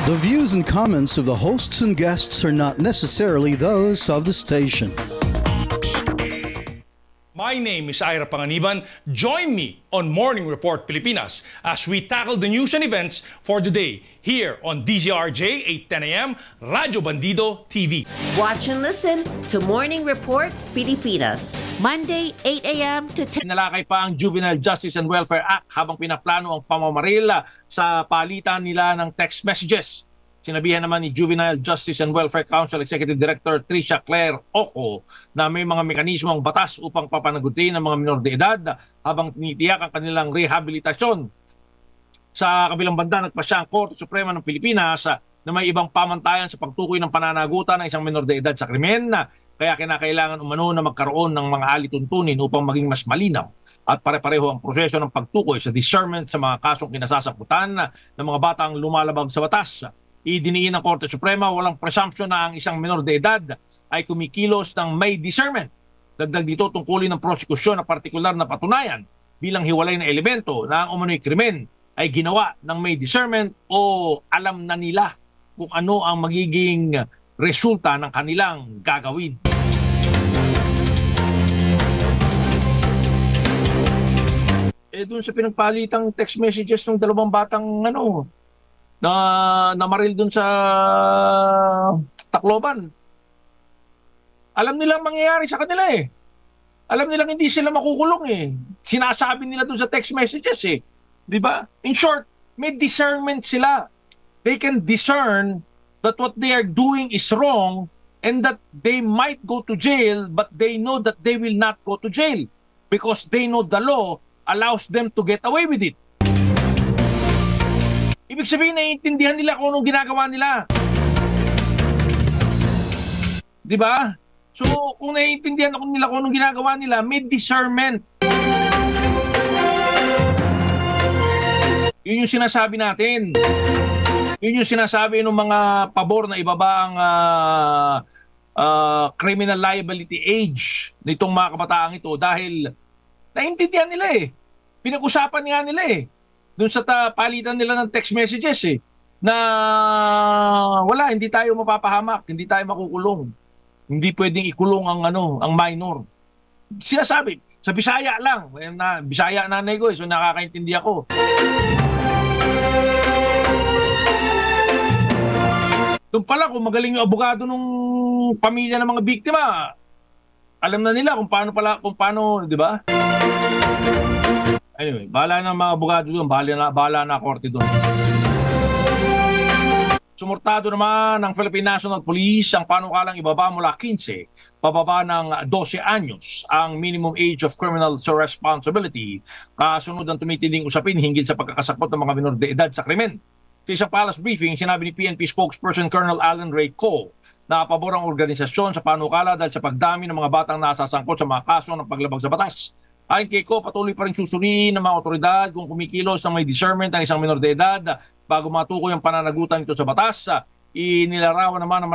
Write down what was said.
The views and comments of the hosts and guests are not necessarily those of the station. My name is Ira Panganiban. Join me on Morning Report Pilipinas as we tackle the news and events for the day here on DZRJ 8:10 a.m. Radyo Bandido TV. Watch and listen to Morning Report Pilipinas, Monday 8 a.m. to 10. Pinalakay pa ang Juvenile Justice and Welfare Act habang pinaplano ang pamamaril sa palitan nila ng text messages. Sinabihan naman ni Juvenile Justice and Welfare Council Executive Director Tricia Claire Oco na may mga mekanismo ang batas upang papanagutin ang mga minor de edad habang tinitiyak ang kanilang rehabilitasyon. Sa kabilang banda, nagpasya ang Korte Suprema ng Pilipinas na may ibang pamantayan sa pagtukoy ng pananagutan ng isang minor de edad sa krimen, kaya kinakailangan umano na magkaroon ng mga alituntunin upang maging mas malinaw at pare-pareho ang proseso ng pagtukoy sa discernment sa mga kasong kinasasakutan ng mga batang lumalabag sa batas. Idiniin ng Korte Suprema walang presumption na ang isang minor de edad ay kumikilos ng may discernment. Dagdag dito tungkulin ng prosekusyon na partikular na patunayan bilang hiwalay na elemento na ang umano'y krimen ay ginawa ng may discernment o alam na nila kung ano ang magiging resulta ng kanilang gagawin. Doon sa pinagpalitang text messages ng dalawang batang na namaril dun sa Tacloban. Alam nilang mangyayari sa kanila eh. Alam nilang hindi sila makukulong eh. Sinasabi nila dun sa text messages eh. Di ba? In short, may discernment sila. They can discern that what they are doing is wrong and that they might go to jail, but they know that they will not go to jail because they know the law allows them to get away with it. Ibig sabihin, naiintindihan nila kung anong ginagawa nila. Di ba? So, kung naiintindihan nila kung anong ginagawa nila, may discernment. Yun yung sinasabi natin. Yun yung sinasabi ng mga pabor na ibaba ang criminal liability age nitong mga kabataang ito dahil naiintindihan nila eh. Pinag-usapan nga nila eh. Doon sa palitan nila ng text messages eh, na wala, hindi tayo mapapahamak, hindi tayo makukulong. Hindi pwedeng ikulong ang minor. Sinasabi, sa Bisaya lang, Bisaya nanay ko eh, so nakakaintindi ako. Doon pala, kung magaling yung abogado ng pamilya ng mga biktima, alam na nila kung paano, di ba? Anyway, bahala na mga abogado doon, bahala na korte doon. Sumurtado naman ng Philippine National Police ang panukalang ibaba mula 15, pababa ng 12 anyos ang minimum age of criminal responsibility kasunod ang tumitinding usapin hinggil sa pagkakasakot ng mga minor de edad sa krimen. Sa isang palace briefing, sinabi ni PNP spokesperson Colonel Alan Ray Cole na pabor ang organisasyon sa panukala dahil sa pagdami ng mga batang nasasangkot sa mga kaso ng paglabag sa batas. Ayon kay Ko, patuloy pa rin susuriin ng mga otoridad kung kumikilos ng may discernment ng isang minor de edad bago matukoy ang pananagutan ito sa batas. Inilarawan naman ng